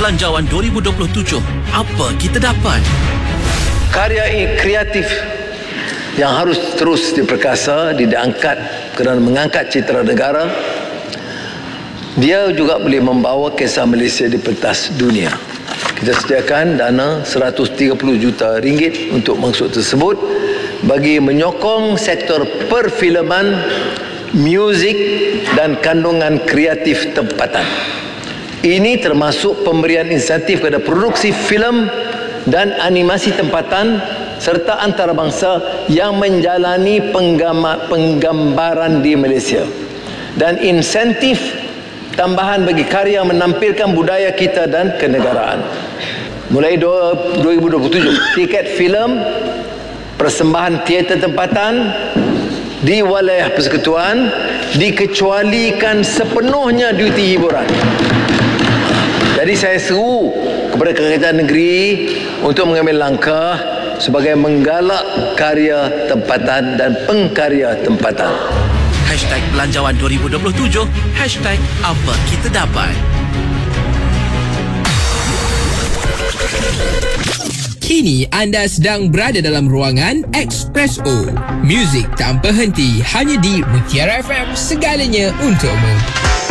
Belanjawan 2027. Apa kita dapat? Karya kreatif yang harus terus diperkasa, diangkat kerana mengangkat citra negara. Dia juga boleh membawa kisah Malaysia di pentas dunia. Kita sediakan dana 130 juta ringgit untuk maksud tersebut bagi menyokong sektor perfilman, muzik dan kandungan kreatif tempatan. Ini termasuk pemberian insentif kepada produksi filem dan animasi tempatan serta antarabangsa yang menjalani penggambaran di Malaysia, dan insentif tambahan bagi karya menampilkan budaya kita dan kenegaraan. Mulai 2027, tiket filem, persembahan teater tempatan di wilayah persekutuan dikecualikan sepenuhnya duty hiburan. Jadi saya seru kepada Kerajaan Negeri untuk mengambil langkah sebagai menggalak karya tempatan dan pengkarya tempatan. Belanjawan 2027. Apa kita dapat? Kini anda sedang berada dalam ruangan Expresso. Muzik tanpa henti hanya di Mutiara FM, segalanya untukmu.